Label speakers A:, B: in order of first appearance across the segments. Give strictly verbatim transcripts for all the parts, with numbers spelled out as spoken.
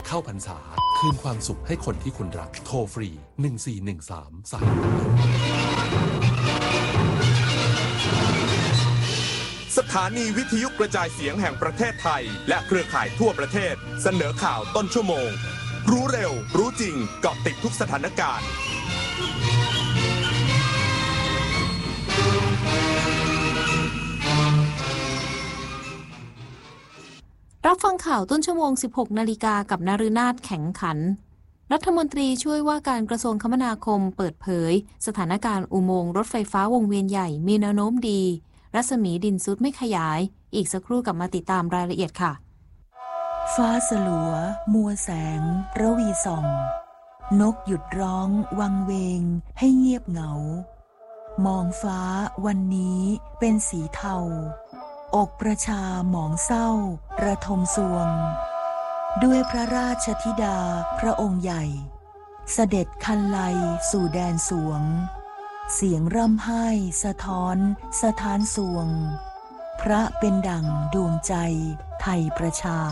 A: เข้าพรรษาคืนความสุขให้คนที่คุณรักโทรฟรีหนึ่งสี่หนึ่งสามสาย
B: สถานีวิทยุกระจายเสียงแห่งประเทศไทยและเครือข่ายทั่วประเทศเสนอข่าวต้นชั่วโมงรู้เร็วรู้จริงเกาะติดทุกสถานการณ์
C: รับฟังข่าวต้นชั่วโมง สิบหกนาฬิกา กับนฤนาถแข็งขันรัฐมนตรีช่วยว่าการกระทรวงคมนาคมเปิดเผยสถานการณ์อุโมงค์รถไฟฟ้าวงเวียนใหญ่มีแนวโน้มดีรัศมีดินซุดไม่ขยายอีกสักครู่กลับมาติดตามรายละเอียดค่ะ
D: ฟ้าสลัวมัวแสงระวีส่องนกหยุดร้องวังเวงให้เงียบเหงามองฟ้าวันนี้เป็นสีเทาอกประชาหมองเศร้าระทมสวงด้วยพระราชธิดาพระองค์ใหญ่เสด็จคันไลสู่แดนสวงเสียงร่ำไห้สะท้อนสะท้านสวงพระเป็นดั่งดวงใจไทยประชา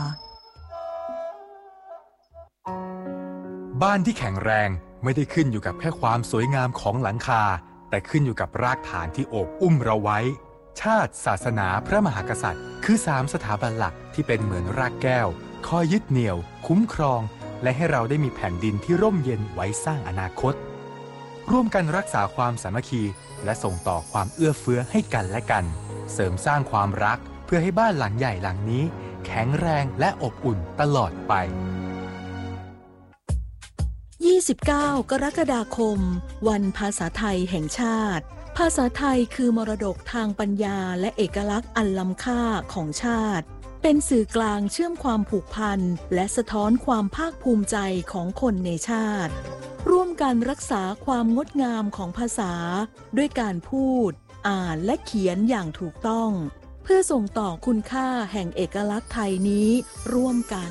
E: บ้านที่แข็งแรงไม่ได้ขึ้นอยู่กับแค่ความสวยงามของหลังคาแต่ขึ้นอยู่กับรากฐานที่โอบอุ้มเราไว้ชาติศาสนาพระมหากษัตริย์คือสามสถาบันหลักที่เป็นเหมือนรากแก้วคอยยึดเหนี่ยวคุ้มครองและให้เราได้มีแผ่นดินที่ร่มเย็นไว้สร้างอนาคตร่วมกันรักษาความสามัคคีและส่งต่อความเอื้อเฟื้อให้กันและกันเสริมสร้างความรักเพื่อให้บ้านหลังใหญ่หลังนี้แข็งแรงและอบอุ่นตลอดไป
D: ยี่สิบเก้ากรกฎาคมวันภาษาไทยแห่งชาติภาษาไทยคือมรดกทางปัญญาและเอกลักษณ์อันล้ำค่าของชาติเป็นสื่อกลางเชื่อมความผูกพันและสะท้อนความภาคภูมิใจของคนในชาติร่วมกันรักษาความงดงามของภาษาด้วยการพูดอ่านและเขียนอย่างถูกต้องเพื่อส่งต่อคุณค่าแห่งเอกลักษณ์ไทยนี้ร่วมกัน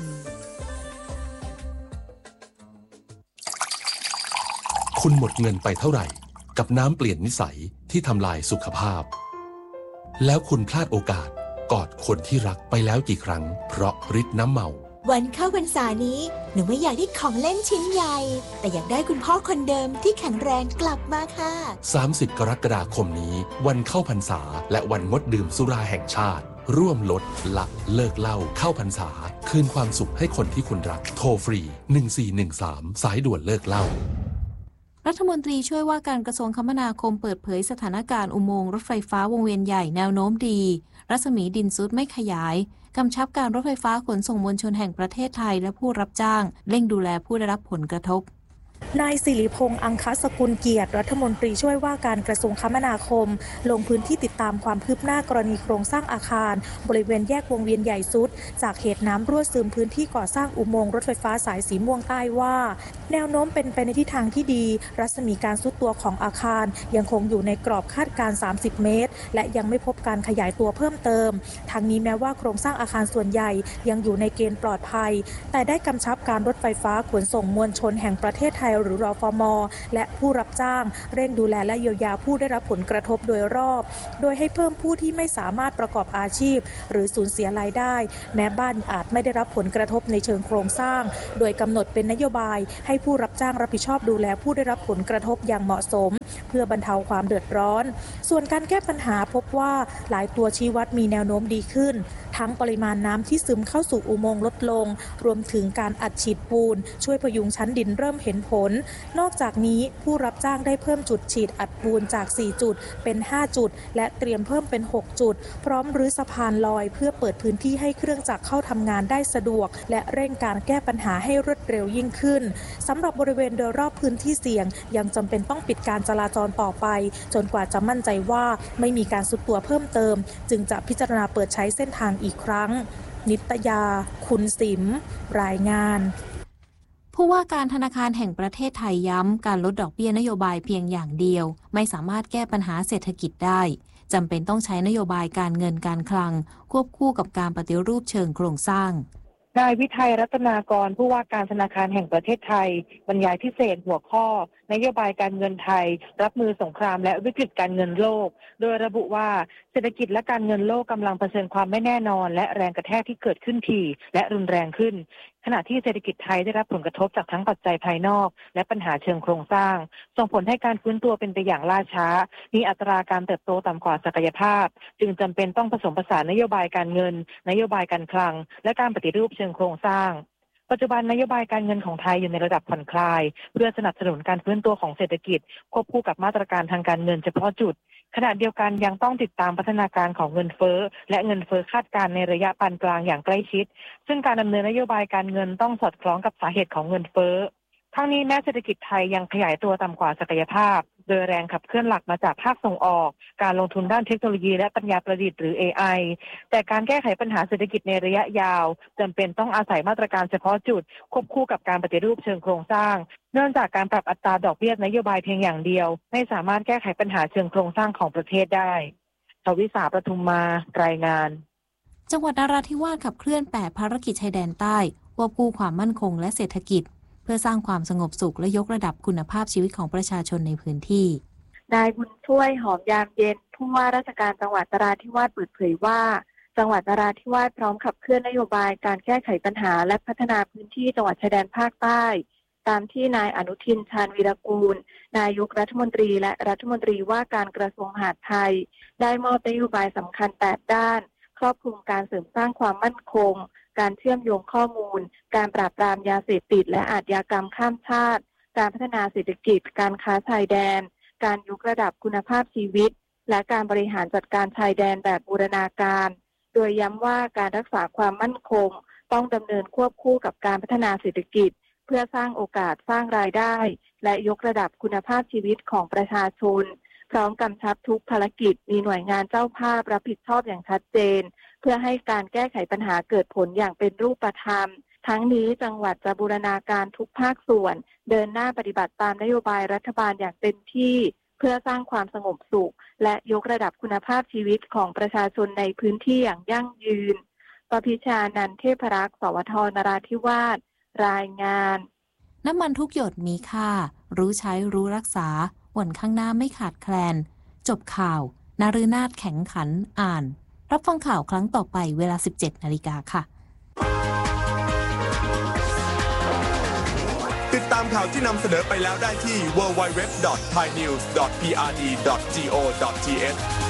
A: คุณหมดเงินไปเท่าไหร่กับน้ำเปลี่ยนนิสัยที่ทำลายสุขภาพแล้วคุณพลาดโอกาสกอดคนที่รักไปแล้วกี่ครั้งเพราะฤทธิ์น้ำเมา
F: วันเข้าพรรษานี้หนูไม่อยากได้ของเล่นชิ้นใหญ่แต่อยากได้คุณพ่อคนเดิมที่แข็งแรงกลับมาค่ะ
A: สามสิบกรกฎาคมนี้วันเข้าพรรษาและวันงดดื่มสุราแห่งชาติร่วมลดละเลิกเหล้าเข้าพรรษาคืนความสุขให้คนที่คุณรักโทรฟรีหนึ่งสี่หนึ่งสามสายด่วนเลิกเหล้า
C: รัฐมนตรีช่วยว่าการกระทรวงคมนาคมเปิดเผยสถานการณ์อุโมงค์รถไฟฟ้าวงเวียนใหญ่แนวโน้มดีรัศมีดินซุดไม่ขยายกำชับการรถไฟฟ้าขนส่งมวลชนแห่งประเทศไทยและผู้รับจ้างเร่งดูแลผู้ได้รับผลกระทบ
G: นายสิริพงษ์อังคสกุลเกียรติรัฐมนตรีช่วยว่าการกระทรวงคมนาคมลงพื้นที่ติดตามความคืบหน้ากรณีโครงสร้างอาคารบริเวณแยกวงเวียนใหญ่สุดจากเหตุน้ำรั่วซึมพื้นที่ก่อสร้างอุโมงค์รถไฟฟ้าสายสีม่วงใต้ว่าแนวโน้มเป็นไปในทิศทางที่ดีรัศมีการทรุดตัวของอาคารยังคงอยู่ในกรอบคาดการณ์สามสิบเมตรและยังไม่พบการขยายตัวเพิ่มเติมทั้งนี้แม้ว่าโครงสร้างอาคารส่วนใหญ่ยังอยู่ในเกณฑ์ปลอดภัยแต่ได้กำชับการรถไฟฟ้าขนส่งมวลชนแห่งประเทศไทยหรือรฟม.และผู้รับจ้างเร่งดูแลและเยียวยาผู้ได้รับผลกระทบโดยรอบโดยให้เพิ่มผู้ที่ไม่สามารถประกอบอาชีพหรือสูญเสียรายได้แม้บ้านอาจไม่ได้รับผลกระทบในเชิงโครงสร้างโดยกำหนดเป็นนโยบายให้ผู้รับจ้างรับผิดชอบดูแลผู้ได้รับผลกระทบอย่างเหมาะสมเพื่อบรรเทาความเดือดร้อนส่วนการแก้ปัญหาพบว่าหลายตัวชี้วัดมีแนวโน้มดีขึ้นทั้งปริมาณน้ำที่ซึมเข้าสู่อุโมงค์ลดลงรวมถึงการอัดฉีดปูนช่วยพยุงชั้นดินเริ่มเห็นผลนอกจากนี้ผู้รับจ้างได้เพิ่มจุดฉีดอัดปูนจากสี่จุดเป็นห้าจุดและเตรียมเพิ่มเป็นหกจุดพร้อมรื้อสะพานลอยเพื่อเปิดพื้นที่ให้เครื่องจักรเข้าทำงานได้สะดวกและเร่งการแก้ปัญหาให้รวดเร็วยิ่งขึ้นสำหรับบริเวณโดยรอบพื้นที่เสี่ยงยังจำเป็นต้องปิดการจราจรต่อไปจนกว่าจะมั่นใจว่าไม่มีการซุดตัวเพิ่มเติมจึงจะพิจารณาเปิดใช้เส้นทางอีกครั้งนิตยาคุณสิมรายงาน
C: ผู้ว่าการธนาคารแห่งประเทศไทยย้ำการลดดอกเบี้ยนโยบายเพียงอย่างเดียวไม่สามารถแก้ปัญหาเศรษฐกิจได้จำเป็นต้องใช้นโยบายการเงินการคลังควบคู่กับการปฏิรูปเชิงโครงสร้าง
H: นายวิทัยรัตนากรผู้ว่าการธนาคารแห่งประเทศไทยบรรยายพิเศษหัวข้อนโยบายการเงินไทยรับมือสงครามและวิกฤตการเงินโลกโดยระบุว่าเศรษฐกิจและการเงินโลกกำลังเผชิญความไม่แน่นอนและแรงกระแทกที่เกิดขึ้นถี่และรุนแรงขึ้นขณะที่เศรษฐกิจไทยได้รับผลกระทบจากทั้งปัจจัยภายนอกและปัญหาเชิงโครงสร้างส่งผลให้การฟื้นตัวเป็นไปอย่างล่าช้ามีอัตราการเติบโตต่ำกว่าศักยภาพจึงจำเป็นต้องผสมผสานนโยบายการเงินนโยบายการคลังและการปฏิรูปเชิงโครงสร้างปัจจุบันนโยบายการเงินของไทยอยู่ในระดับผ่อนคลายเพื่อสนับสนุนการฟื้นตัวของเศรษฐกิจควบคู่กับมาตรการทางการเงินเฉพาะจุดขณะเดียวกันยังต้องติดตามพัฒนาการของเงินเฟ้อและเงินเฟ้อคาดการณ์ในระยะปานกลางอย่างใกล้ชิดซึ่งการดำเนินนโยบายการเงินต้องสอดคล้องกับสาเหตุของเงินเฟ้อทั้งนี้แม้เศรษฐกิจไทยยังขยายตัวต่ำกว่าศักยภาพโดยแรงขับเคลื่อนหลักมาจากภาคส่งออกการลงทุนด้านเทคโนโลยีและปัญญาประดิษฐ์หรือ เอ ไอ แต่การแก้ไขปัญหาเศรษฐกิจในระยะยาวจำเป็นต้องอาศัยมาตรการเฉพาะจุดควบคู่กับการปฏิรูปเชิงโครงสร้างเนื่องจากการปรับอัตราดอกเบี้ยนโยบายเพียงอย่างเดียวไม่สามารถแก้ไขปัญหาเชิงโครงสร้างของประเทศได้ทวิสาประทุมมารายงาน
C: จังหวัดนราธิวาสขับเคลื่อนแปดภารกิจชายแดนใต้ควบคู่ความมั่นคงและเศรษฐกิจเพื่อสร้างความสงบสุขและยกระดับคุณภาพชีวิตของประชาชนในพื้นที่
I: นายบุญช่วยหอมยามเย็นผู้ว่าราชการจังหวัดนราธิวาสเปิดเผยว่าจังหวัดนราธิวาสพร้อมขับเคลื่อนนโยบายการแก้ไขปัญหาและพัฒนาพื้นที่จังหวัดชายแดนภาคใต้ตามที่นายอนุทินชาญวีรกูลนายกรัฐมนตรีและรัฐมนตรีว่าการกระทรวงมหาดไทยได้มอบนโยบายสำคัญแปดด้านครอบคลุมการเสริมสร้างความมั่นคงการเชื่อมโยงข้อมูลการปราบปรามยาเสพติดและอาชญากรรมข้ามชาติการพัฒนาเศรษฐกิจการค้าชายแดนการยกระดับคุณภาพชีวิตและการบริหารจัดการชายแดนแบบบูรณาการโดยย้ำว่าการรักษาความมั่นคงต้องดำเนินควบคู่กับการพัฒนาเศรษฐกิจเพื่อสร้างโอกาสสร้างรายได้และยกระดับคุณภาพชีวิตของประชาชนพร้อมกำชับทุกภารกิจมีหน่วยงานเจ้าภาพรับผิดชอบอย่างชัดเจนเพื่อให้การแก้ไขปัญหาเกิดผลอย่างเป็นรูปธรรมทั้งนี้จังหวัดจะบูรณาการทุกภาคส่วนเดินหน้าปฏิบัติตามนโยบายรัฐบาลอย่างเต็มที่เพื่อสร้างความสงบสุขและยกระดับคุณภาพชีวิตของประชาชนในพื้นที่อย่างยั่งยืนปพิชานันท์เทพรักษ์สวทนราธิวาสรายงาน
C: น้ำมันทุกหยดมีค่ารู้ใช้รู้รักษาวันข้างหน้าไม่ขาดแคลนจบข่าวนฤนาถแข็งขันอ่านรับฟังข่าวครั้งต่อไปเวลา สิบเจ็ดนาฬิกา ค่ะ
B: ติดตามข่าวที่นำเสนอไปแล้วได้ที่ ดับเบิลยู ดับเบิลยู ดับเบิลยู ดอท ไทยนิวส์ ดอท พี อาร์ ดี ดอท จี โอ ดอท ที เอช